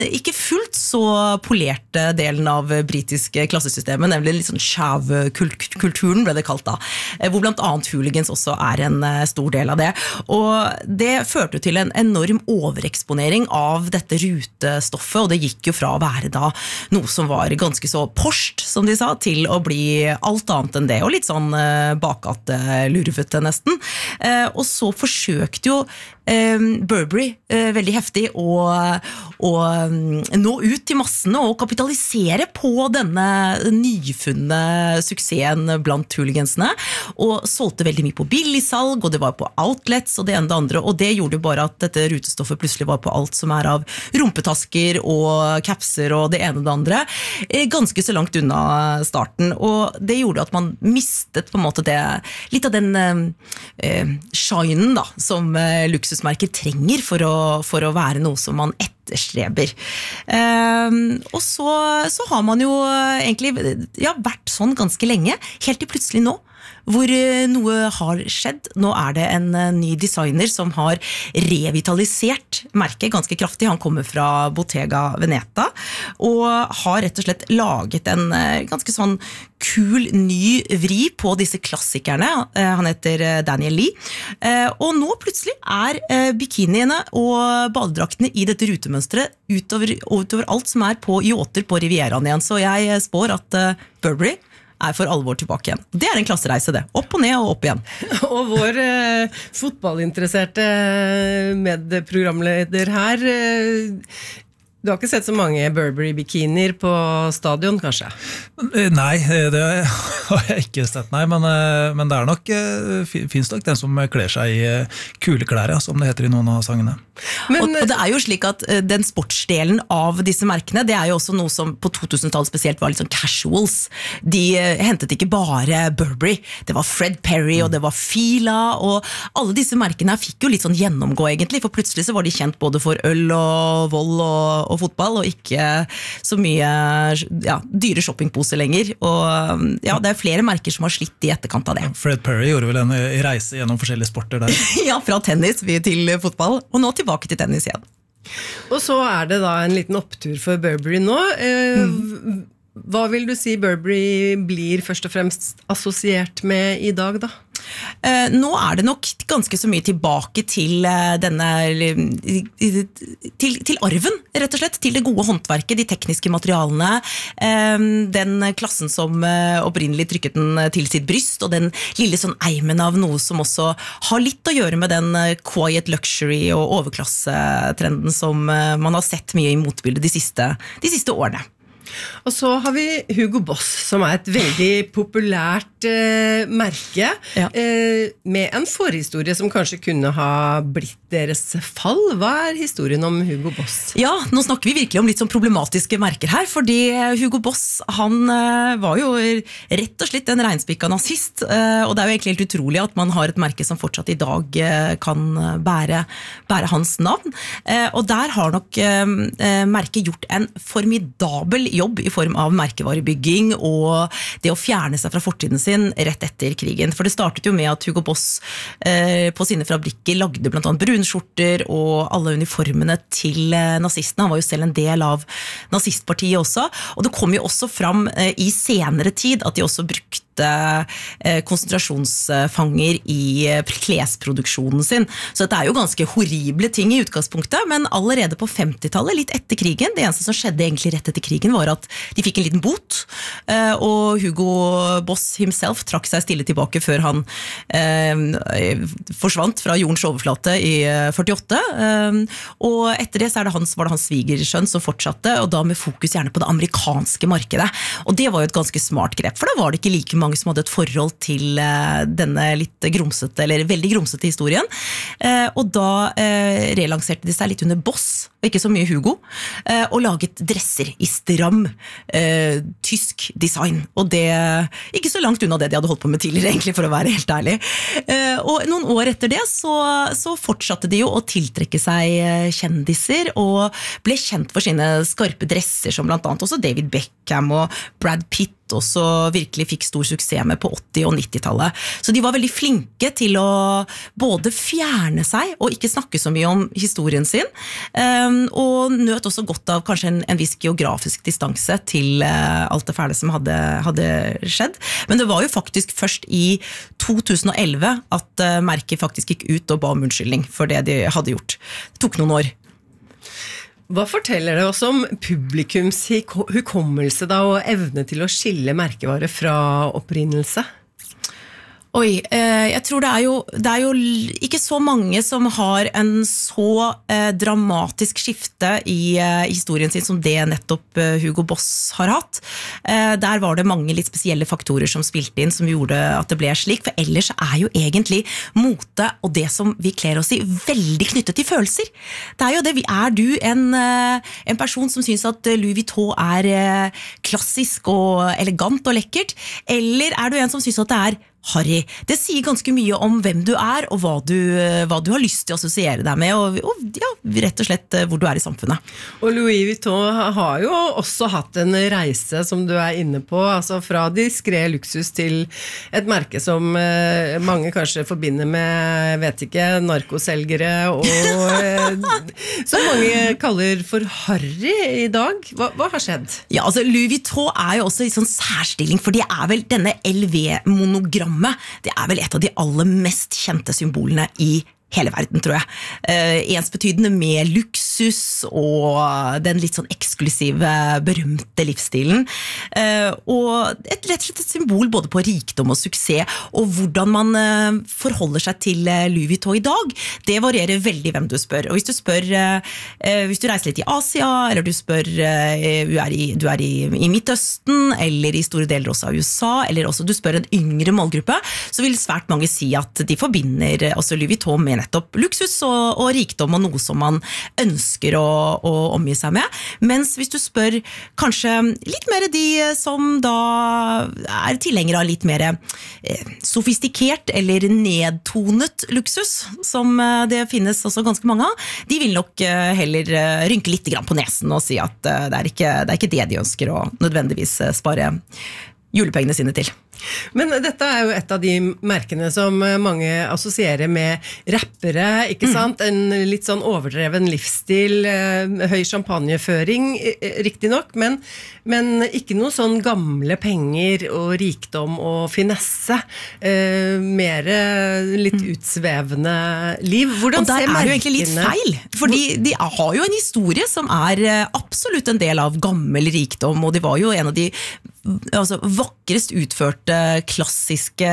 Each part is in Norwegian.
ikke fullt så polerte delen av britiske klassesystemet, nemlig litt sånn skjæv-kulturen ble det kalt da, hvor blant annet hooligans også en stor del av det. Og det førte til en enorm overeksponering av dette rutestoffet, og det gikk jo fra å være da noe som var ganske så porscht, som de sa, til å bli alt annet enn det, og litt sånn bakate lurvete nesten. Og så forsøkte jo Burberry veldig heftig å nå ut til massene og kapitalisere på denne nyfunne suksessen blant hooligansene, og solgte veldig mye på billigsalg, og det var på outlets og det ene og det andre, og det gjorde jo bare at dette rutestoffet plutselig var på alt som av rumpetasker og capser og det ene og det andre, ganske så langt unna starten, og det gjorde at man mistet på en måte det, litt av den shinen da, som luksusmerker trenger for å være noe som man etterstreber. Og så har man jo egentlig vært sånn ganske lenge, helt til plutselig nå, hvor noe har skjedd. Nå det en ny designer som har revitalisert merket ganske kraftig. Han kommer fra Bottega Veneta og har rett og slett laget en ganske sånn kul ny vri på disse klassikerne. Han heter Daniel Lee. Og nå plutselig bikiniene og badedraktene i dette rutemønstret utover alt som på yachter på Rivieraen igjen. Så jeg spår at Burberry for alvor tilbake igjen. Det en klassereise det. Opp og ned og opp igjen. Og vår fotballinteresserte medprogramleder her, du har ikke sett så mange Burberry-bikinier på stadion, kanskje? Nei, det har jeg ikke sett, nei, men det nok, finnes nok den som kler seg i kule klær, som det heter i noen av sangene. Og det jo slik at den sportsdelen av disse merkene, det jo også noe som på 2000-tallet spesielt var litt sånn casuals. De hentet ikke bare Burberry, det var Fred Perry og det var Fila, og alle disse merkene fikk jo litt sånn gjennomgå egentlig, for plutselig så var de kjent både for øl og vold og fotball, og ikke så mye dyre shoppingposer lenger. Og det flere merker som har slitt i etterkant av det. Fred Perry gjorde vel en reise gjennom forskjellige sporter der. Ja, fra tennis til fotball, og nå tilbake til tennis igjen. Og så det da en liten opptur for Burberry nå. Hva vil du si Burberry blir først og fremst assosiert med i dag da? Nå det nok ganske så mye tilbake til denne til arven, rett og slett, til det gode håndverket, de tekniske materialene, den klassen som opprinnelig trykket den til sitt bryst, og den lille sånn eimen av noe som også har litt å gjøre med den quiet luxury og overklassetrenden som man har sett mye i motbildet de siste årene. Og så har vi Hugo Boss, som et veldig populært merke, med en forhistorie som kanskje kunne ha blitt deres fall. Hva historien om Hugo Boss? Ja, nå snakker vi virkelig om litt sånn problematiske merker her, fordi Hugo Boss, han var jo rett og slett en regnspikka nazist, og det jo egentlig helt utrolig at man har et merke som fortsatt i dag kan bære hans navn. Og der har nok merket gjort en formidabel jobb i form av merkevarebygging og det å fjerne seg fra fortiden sin rett etter krigen. For det startet jo med at Hugo Boss på sine fabrikker lagde blant annet brunskjorter og alle uniformene til nazistene. Han var jo selv en del av nazistpartiet også. Og det kom jo også fram i senere tid at de også brukte konsentrasjonsfanger i klesproduksjonen sin. Så det jo ganske horrible ting i utgangspunktet, men allerede på 50-tallet, litt etter krigen, det eneste som skjedde egentlig rett etter krigen var at de fikk en liten bot, og Hugo Boss himself trakk seg stille tilbake før han forsvant fra jordens overflate i 48, og etter det så var det hans svigersønn som fortsatte, og da med fokus gjerne på det amerikanske markedet, og det var jo et ganske smart grep, for da var det ikke like mange som hadde et forhold til denne litt grumsete, eller veldig grumsete historien, og da relanserte de seg litt under Boss, og ikke så mye Hugo, og laget dresser i stram tysk design, og det ikke så langt unna det de hadde holdt på med tidligere egentlig, for å være helt ærlig. Og noen år etter det så fortsatte de jo å tiltrekke seg kjendiser, og ble kjent for sine skarpe dresser, som blant annet også David Beckham og Brad Pitt også virkelig fikk stor suksess med på 80- og 90-tallet. Så de var veldig flinke til å både fjerne seg og ikke snakke så mye om historien sin, og nøt også godt av kanskje en viss geografisk distanse til alt det fæle som hadde skjedd. Men det var jo faktisk først i 2011 at merket faktisk gikk ut og ba om unnskyldning for det de hadde gjort. Det tok noen år. Hva forteller det oss om publikums hukommelse da, og evne til å skille merkevare fra opprinnelse? Oi, jeg tror det er jo ikke så mange som har en så dramatisk skifte i historien sin som det nettopp Hugo Boss har hatt. Der var det mange litt spesielle faktorer som spilte inn, som gjorde at det ble slik, for ellers er jo egentlig mote og det som vi kler oss i veldig knyttet til følelser. Det er jo det, er du en person som synes at Louis Vuitton er klassisk og elegant og lekkert, eller er du en som synes at det er Harry? Det sier ganske mye om hvem du er, og hva du har lyst til å assosiere deg med, og ja, rett og slett hvor du er i samfunnet. Og Louis Vuitton har jo også hatt en reise, som du er inne på, altså fra diskret luksus til et merke som mange kanskje forbinder med, vet ikke, narkoselgere, og som mange kaller for Harry i dag. Hva har skjedd? Ja, altså Louis Vuitton er jo også i sånn særstilling, for det er vel denne LV-monogram. Det er vel et av de aller mest kjente symbolene i hele verden, tror jeg. Ensbetydende med luksus og den litt sånn eksklusive, berømte livsstilen. Og rett og slett et symbol både på rikdom og suksess, og hvordan man forholder seg til Louis Vuitton i dag, det varierer veldig hvem du spør. Og hvis du reiser litt i Asia, eller du spør, du er i Midtøsten, eller i store deler også av USA, eller også du spør en yngre målgruppe, så vil svært mange si at de forbinder også Louis Vuitton med nettopp luksus og rikdom og noe som man ønsker å omgi seg med. Mens hvis du spør kanskje litt mer de som da er tilhengere av litt mer sofistikert eller nedtonet luksus, som det finnes også ganske mange av, de vil nok heller rynke litt grann på nesen og si at det er ikke det de ønsker å nødvendigvis spare julepengene sine til. Men dette er jo et av de merkene som mange assosierer med rappere, ikke sant? En litt sånn overdreven livsstil, høy champagneføring, riktig nok, men ikke noe sånn gamle penger og rikdom og finesse. Mer litt utsvevende liv. Hvordan ser merkene? Og der er jo egentlig litt feil, fordi de har jo en historie som er absolutt en del av gammel rikdom, og de var jo en av de vakrest utførte klassiske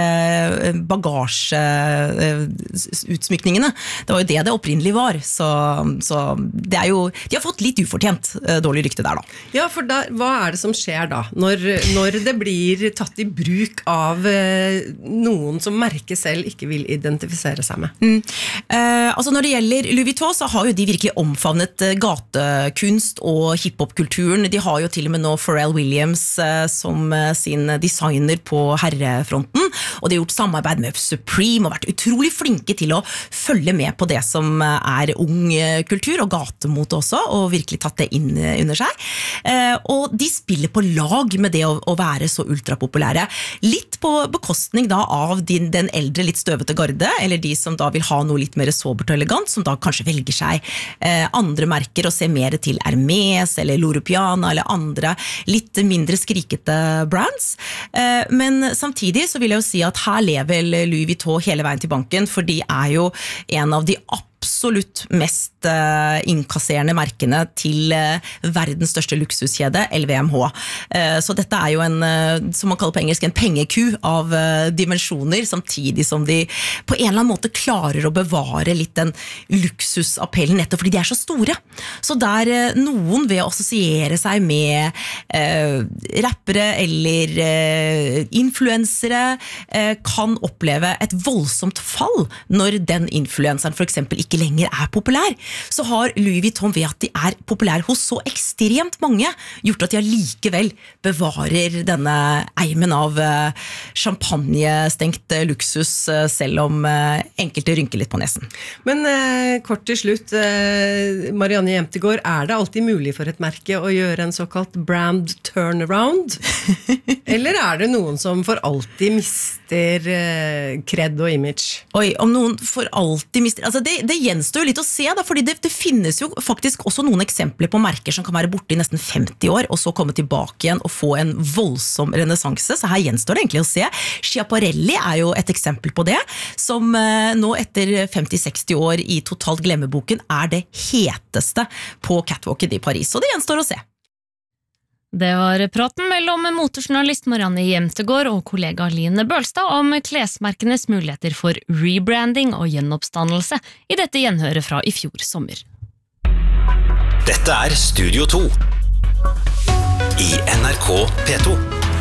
bagageutsmykningene. Det var jo det opprinnelig var, så det er jo, de har fått litt ufortjent dårlig rykte der da. Ja, for hva er det som skjer da, når det blir tatt i bruk av noen som merket selv ikke vil identifisere seg med? Altså når det gjelder Louis Vuitton, så har jo de virkelig omfavnet gatekunst og hiphop-kulturen. De har jo til og med nå Pharrell Williams som sin designer på herrefronten, og de har gjort samarbeid med Supreme og vært utrolig flinke til å følge med på det som er ung kultur og gatemot også, og virkelig tatt det inn under seg. Og de spiller på lag med det å være så ultrapopulære. Litt på bekostning da av den eldre, litt støvete garde, eller de som da vil ha noe litt mer sobert og elegant, som da kanskje velger seg andre merker og ser mer til Hermes eller Loro Piana eller andre litt mindre skrikete brands. Men samtidig så vil jeg jo si at her lever Louis Vuitton hele veien til banken, for de er jo en av de absolutt mest innkasserende merkene til verdens største luksuskjede, LVMH. Så dette er jo som man kaller på engelsk, en pengeku av dimensjoner, samtidig som de på en eller annen måte klarer å bevare litt den luksusappellen, nettopp fordi de er så store. Så der noen ved å assosiere seg med rappere eller influensere kan oppleve et voldsomt fall når den influenseren for eksempel ikke lenger er populær, så har Louis Vuitton ved at de er populær hos så ekstremt mange, gjort at de likevel bevarer denne eimen av champagnestengt luksus, selv om enkelte rynker litt på nesen. Men kort til slutt, Marianne Jemtegård, er det alltid mulig for et merke å gjøre en såkalt brand turnaround? Eller er det noen som for alltid mister cred og image? Oi, om noen for alltid mister, altså det det gjenstår jo litt å se, da, fordi det finnes jo faktisk også noen eksempler på merker som kan være borte i nesten 50 år, og så komme tilbake igjen og få en voldsom renessanse, så her gjenstår det egentlig å se. Schiaparelli er jo et eksempel på det, som nå etter 50-60 år i totalt glemmeboken er det heteste på catwalken i Paris, så det gjenstår å se. Det var praten mellom motejournalist Marianne Jemtegård og kollega Line Bølstad om klesmerkenes muligheter for rebranding og gjenoppstandelse i dette gjenhøret fra i fjor sommer. Dette er Studio 2 i NRK P2.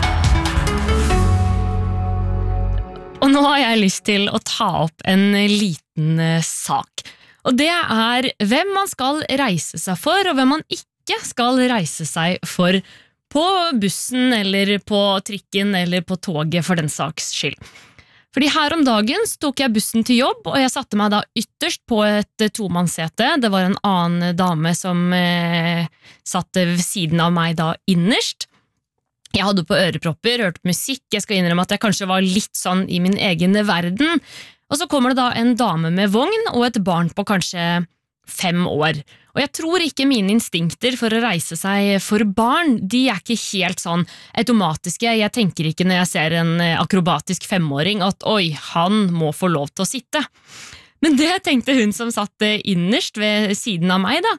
Og nå har jeg lyst til å ta opp en liten sak. Og det er hvem man skal reise seg for, og hvem man ikke skal reise seg for på bussen eller på trikken eller på toget for den saks skyld. Fordi her om dagen tok jeg bussen til jobb, og jeg satte meg da ytterst på et tomannssete. Det var en annen dame som satt ved siden av meg da innerst. Jeg hadde på ørepropper, hørte musikk, jeg skal innrømme at jeg kanskje var litt sånn i min egen verden. Og så kommer det da en dame med vogn og et barn på kanskje 5 år. Og jeg tror ikke mine instinkter for å reise seg for barn, de er ikke helt sånn automatiske. Jeg tenker ikke når jeg ser en akrobatisk 5-åring at oi, han må få lov til å sitte. Men det tenkte hun som satt innerst ved siden av meg da.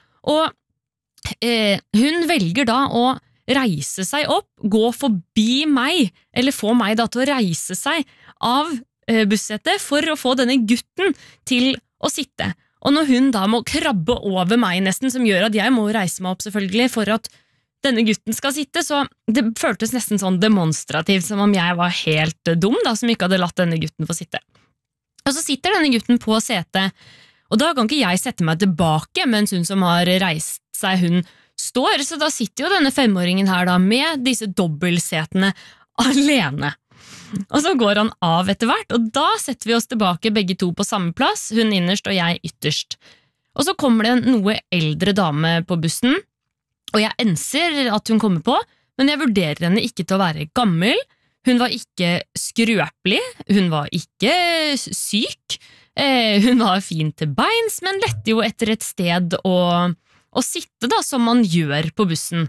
Og hun velger da å reise seg opp, gå forbi meg, eller få meg da til å reise seg av bussetet for å få denne gutten til å sitte. Og når hun da må krabbe over meg nesten, som gjør at jeg må reise meg opp selvfølgelig for at denne gutten skal sitte, så det føltes nesten sånn demonstrativt, som om jeg var helt dum da, som ikke hadde latt denne gutten få sitte. Og så sitter denne gutten på setet, og da kan ikke jeg sette meg tilbake, mens hun som har reist seg, hun står, så da sitter jo denne 5-åringen her da med disse dobbeltsetene alene. Og så går han av etter hvert, og da setter vi oss tilbake begge to på samme plass, hun innerst og jeg ytterst. Og så kommer det en noe eldre dame på bussen, og jeg enser at hun kommer på, men jeg vurderer henne ikke til å være gammel, hun var ikke skrøpelig, hun var ikke syk, hun var fin til beins, men lette jo etter et sted å sitte da, som man gjør på bussen.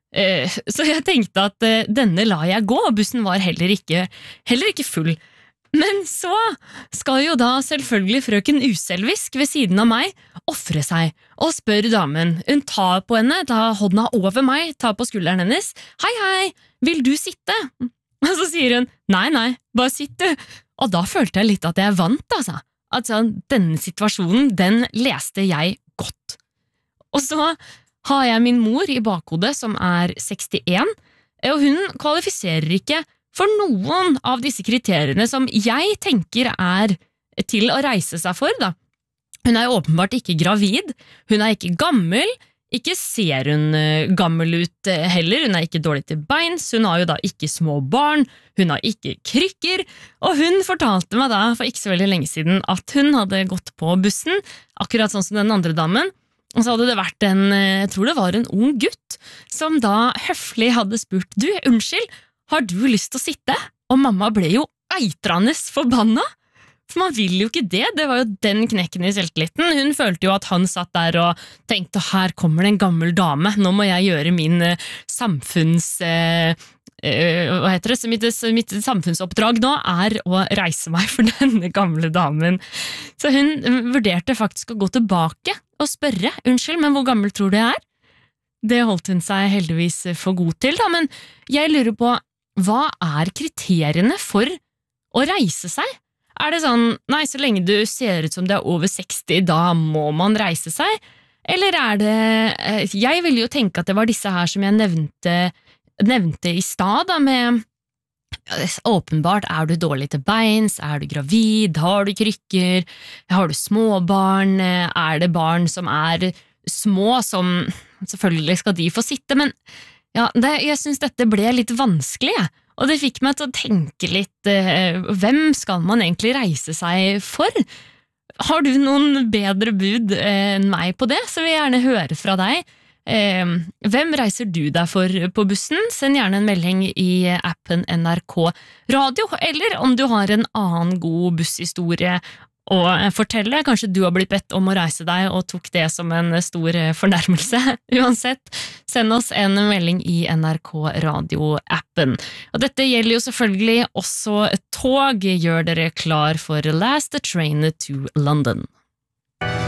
Så jeg tenkte at denne la jeg gå, og bussen var heller ikke full. Men så skal jo da selvfølgelig frøken Uselvisk ved siden av meg offre seg og spør damen. Hun tar på henne, tar hånda over meg, tar på skulderen hennes. Hei, hei, vil du sitte? Og så sier hun, nei, bare sitt du. Og da følte jeg litt at jeg vant, altså. Altså, denne situasjonen, den leste jeg godt. Og så har jeg min mor i bakhodet som er 61, og hun kvalifiserer ikke for noen av disse kriteriene som jeg tenker er til å reise seg for da. Hun er åpenbart ikke gravid, hun er ikke gammel, ikke ser hun gammel ut heller, hun er ikke dårlig til beins, hun har jo da ikke små barn, hun har ikke krykker, og hun fortalte meg da for ikke så veldig lenge siden at hun hadde gått på bussen, akkurat sånn som den andre damen, og så hadde det vært jeg tror det var en ung gutt, som da høflig hadde spurt, du, unnskyld, har du lyst til å sitte? Og mamma ble jo eitrende forbanna, for man vil jo ikke det, det var jo den knekken i selvtilliten. Hun følte jo at han satt der og tenkte, her kommer det en gammel dame, nå må jeg gjøre min mitt samfunnsoppdrag nå er å reise meg for denne gamle damen. Så hun vurderte faktisk å gå tilbake og spørre, unnskyld, men hvor gammel tror du jeg er? Det holdt hun seg heldigvis for god til da, men jeg lurer på, hva er kriteriene for å reise seg? Er det sånn, nei, så lenge du ser ut som du er over 60, da må man reise seg? Eller er det, jeg ville jo tenke at det var disse her som jeg nevnte i stad da, med åpenbart er du dårlig til beins, er du gravid, har du krykker, har du småbarn, er det barn som er små, som selvfølgelig skal de få sitte, men ja, jeg synes dette ble litt vanskelig, og det fikk meg til å tenke litt, hvem skal man egentlig reise seg for? Har du noen bedre bud enn meg på det, så vil jeg gjerne høre fra deg. Hvem reiser du deg for på bussen? Send gjerne en melding i appen NRK Radio, eller om du har en annen god busshistorie å fortelle. Kanskje du har blitt bedt om å reise deg og tok det som en stor fornærmelse. Uansett, send oss en melding i NRK Radio-appen. Og dette gjelder jo selvfølgelig også tog. Gjør dere klar for Last Train to London.